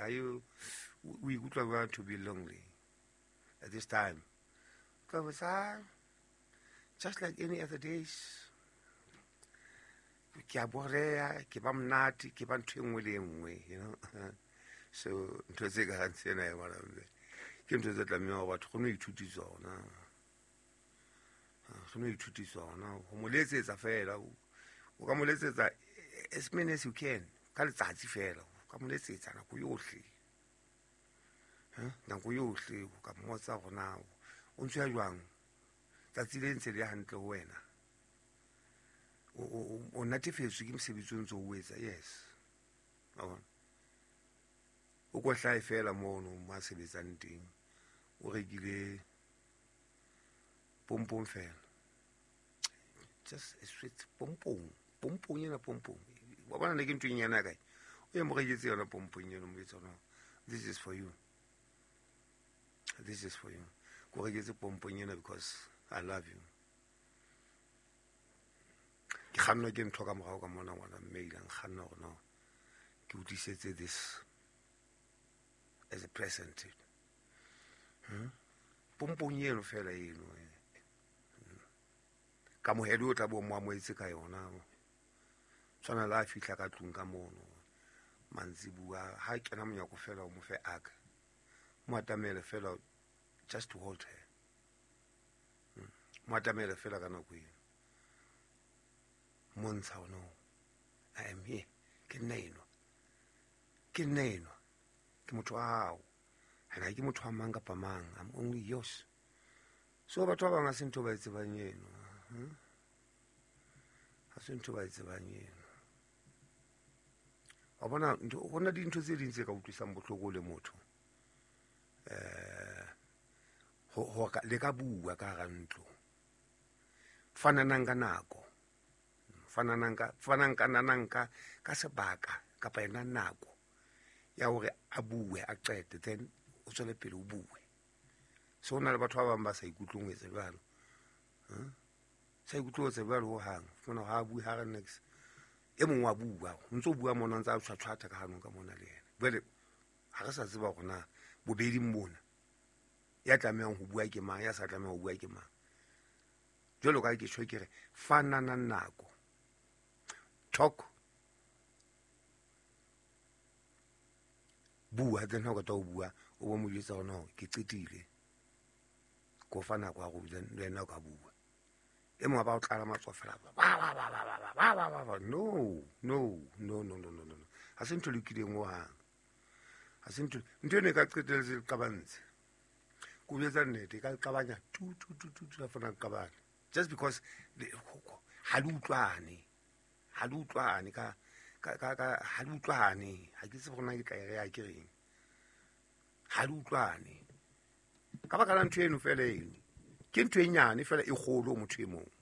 we want to be lonely at this time. Because just like any other days, ke a borea, ke ba mnati, ke ba ntho engwe le engwe, you know. So ntho tse ka tsena ya marambe ke ntho tse tlamehang batho go no ithuti tsona. Go no ithuti tsona. Go mo letsetsa fela. O ka mo letsetsa as many as you can. Ka letsatsi fela. Ka mo letsetsa nako yohle. Nako yohle o ka mmotsa gona o ntse ya jwang. Tsatsi le ntse le hantle ho wena. O natefetswe ke mosebetsi o ntse o etsa, yes. O go hlae fela mono ma sebetsang teng. O rekile pompong fela. Just a sweet pompong. Pompong yena pompong. Wa bona le ke ntwe nyana kae. O ye mo reketse yona pompong yena mo etsa no. This is for you. This is for you. Go reketse pompong yena because I love you. Ke kganna ke ntho ka morao ka mona ngwana mail ang kganna go no. Ke utisetse this as a present. Pompong yeno fela eno. Ka mo hedi o tla bo mo amoetse ka yona. Tswana la fihla ka tlung ka mono. Manzibua ha ke na monyako fela o mo fe aka. Mo atamele fela just to hold her. Mo atamele fela ka nako eno. Months how no. I am here. Ke neno. Ke neno. Ke motho wa hao. And I ke motho wa mang kapa mang. I'm only yours. So batho ba bang a se ntho ba itse bang eno. A se ntho ba itse bang eno. Wa bona gona dintho tse dintse ka utlwisang botlhoko le motho. Ho le ka bua ka ga ntlo. Fananang ka nako. Fanang ka sebaka kapa ena nako ya hore a bue a qete then o tswele pele o bue. So na le batho ba bang ba sa ikutlong etse jwalo. Sa ikutlong etse jwalo ho hang. Fona ha bue ha next. E mong wa bua o ntse o bua mona ntse a tshwatshwata ka hanong ka mona le yena. Bele ha re sa tseba gona bobedi mmona. Ya tlamehang ho bua ke mang ya sa tlamehang ho bua ke mang. Jwalo ka ke tshwe ke re fanana nako. Talk. Bua then ha ka ta o bua o bo mo ditsa gona ke qetile. Ko fana kwa go le nna ka bua. E mo ba o tlala matsofela. No. Ha se ntho lekileng o hang. Ha se ntho ne ka qetelle ka bantse. Ku betsa nnete ka qabanya tu la fana ka bana. Just because ha lu utlwane ka ha lu utlwane ha ke se bona ke tla ya ke reng ha lu utlwane ka ba kana ntwe eno fela eno ke ntwe nyane fela e kgolo motho e mong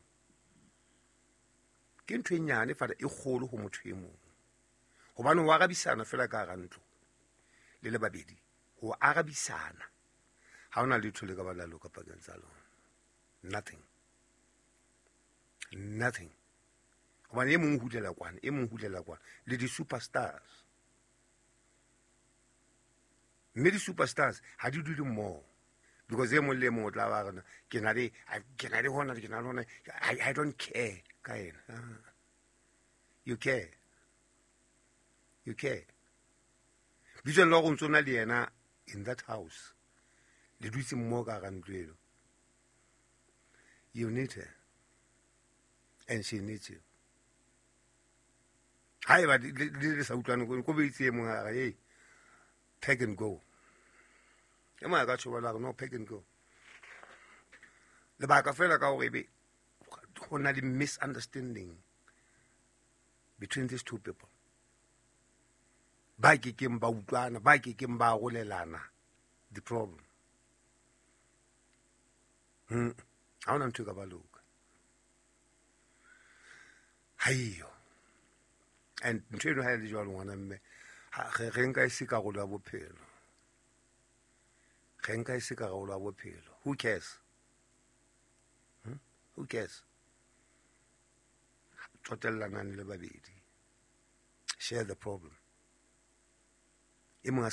ke ntwe nyane fela e kgolo ho motho e mong hobane wa arabisana fela ka ga ntlo le babedi ho arabisana ha ona le thole ka balalo ka pakeng tsa lona nothing Hobane e mong hudela kwana le di superstars. Mme di superstars ha di dule mmoho because e mong le mong o tla ba gona ke na le hona I don't care ka ena. You care. Bitso lo go ntsona le yena in that house. Le dutse mmoho ka ga ntlo eno. You need her and she needs you. Hai ba di sa utlwane go be itse mo ga hey take and go. Ema ga tsho bala no take and go. Le ba ka fela ka go be go na le misunderstanding between these two people. Ba ke ba utlwana, ba ke ba golelana the problem. Ha ona ntho ka ba loka. Hayo. And ntho eno ha le jwalo ngwana mme ge nka ise ka go la bophelo. Ge nka ise ka go la bophelo. Who cares? Who cares? Tsotellana le babedi. Share the problem.